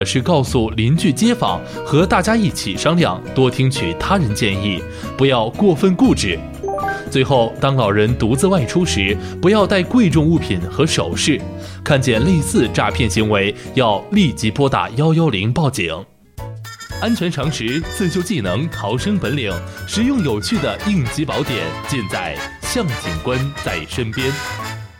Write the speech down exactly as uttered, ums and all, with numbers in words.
是告诉邻居街坊，和大家一起商量，多听取他人建议，不要过分固执。最后，当老人独自外出时，不要带贵重物品和首饰，看见类似诈骗行为，要立即拨打一一零报警。安全常识、自救技能、逃生本领，实用有趣的应急宝典，尽在向警官在身边。